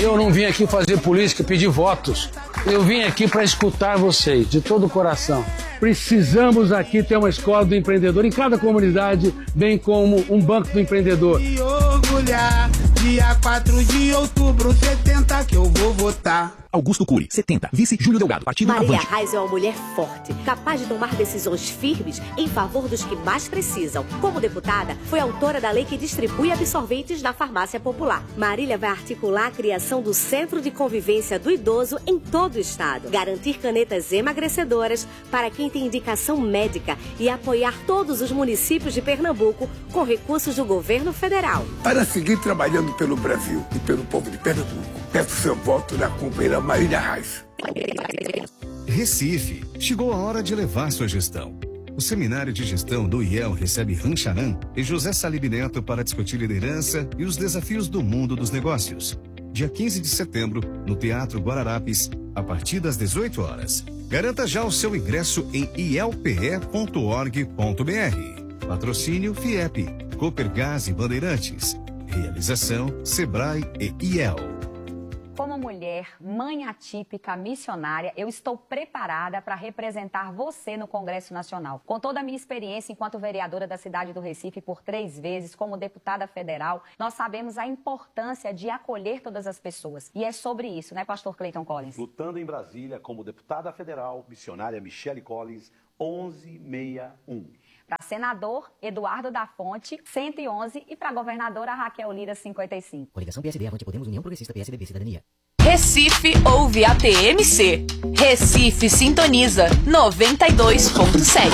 Eu não vim aqui fazer política, pedir votos. Eu vim aqui para escutar vocês, de todo o coração. Precisamos aqui ter uma escola do empreendedor em cada comunidade, bem como um banco do empreendedor. E orgulhar, dia 4 de outubro, 70 que eu vou votar. Augusto Cury, 70. Vice Júlio Delgado, partido Marília Avante. Reis é uma mulher forte, capaz de tomar decisões firmes em favor dos que mais precisam. Como deputada, foi autora da lei que distribui absorventes na farmácia popular. Marília vai articular a criação do Centro de Convivência do Idoso em todo o estado, garantir canetas emagrecedoras para quem tem indicação médica e apoiar todos os municípios de Pernambuco com recursos do governo federal. Para seguir trabalhando pelo Brasil e pelo povo de Pernambuco, peço seu voto na companheira Marília Reis. Recife, chegou a hora de levar sua gestão. O Seminário de Gestão do IEL recebe Rancharan e José Salib Neto para discutir liderança e os desafios do mundo dos negócios. Dia 15 de setembro, no Teatro Guararapes, a partir das 18 horas. Garanta já o seu ingresso em ielpe.org.br. Patrocínio FIEP, Copergás e Bandeirantes. Realização Sebrae e IEL. Como mulher, mãe atípica, missionária, eu estou preparada para representar você no Congresso Nacional. Com toda a minha experiência enquanto vereadora da cidade do Recife por 3 vezes, como deputada federal, nós sabemos a importância de acolher todas as pessoas. E é sobre isso, né, pastor Clayton Collins? Lutando em Brasília como deputada federal, missionária Michele Collins, 1161. Para senador Eduardo da Fonte, 111, e para governadora Raquel Lira, 55. Coligação PSD, Avante, Podemos, União Progressista, PSDB, Cidadania. Recife ouve a TMC. Recife sintoniza 92.7.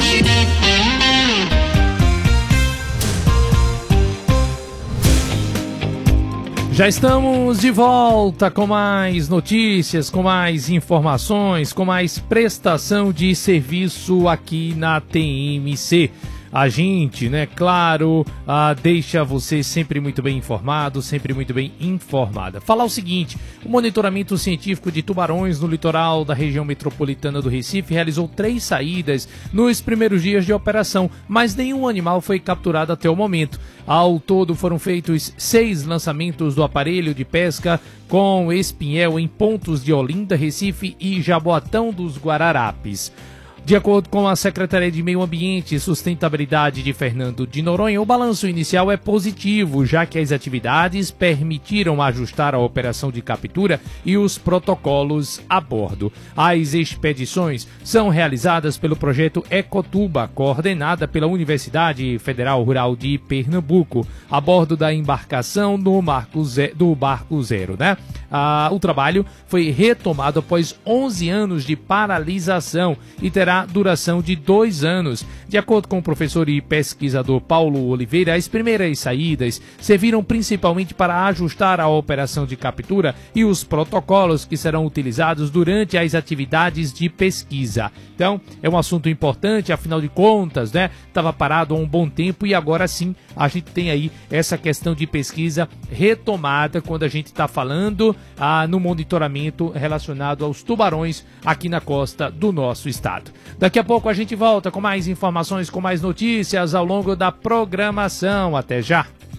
Já estamos de volta com mais notícias, com mais informações, com mais prestação de serviço aqui na TMC. A gente, né, claro, deixa você sempre muito bem informado, sempre muito bem informada. Falar o seguinte: o monitoramento científico de tubarões no litoral da região metropolitana do Recife realizou 3 saídas nos primeiros dias de operação, mas nenhum animal foi capturado até o momento. Ao todo foram feitos 6 lançamentos do aparelho de pesca com espinhel em pontos de Olinda, Recife e Jaboatão dos Guararapes. De acordo com a Secretaria de Meio Ambiente e Sustentabilidade de Fernando de Noronha, o balanço inicial é positivo, já que as atividades permitiram ajustar a operação de captura e os protocolos a bordo. As expedições são realizadas pelo projeto Ecotuba, coordenada pela Universidade Federal Rural de Pernambuco, a bordo da embarcação do Barco Zero, né? O trabalho foi retomado após 11 anos de paralisação e terá duração de 2 anos. De acordo com o professor e pesquisador Paulo Oliveira, as primeiras saídas serviram principalmente para ajustar a operação de captura e os protocolos que serão utilizados durante as atividades de pesquisa. Então, é um assunto importante, afinal de contas, né? Estava parado há um bom tempo e agora sim a gente tem aí essa questão de pesquisa retomada quando a gente está falando no monitoramento relacionado aos tubarões aqui na costa do nosso estado. Daqui a pouco a gente volta com mais informações, com mais notícias ao longo da programação. Até já!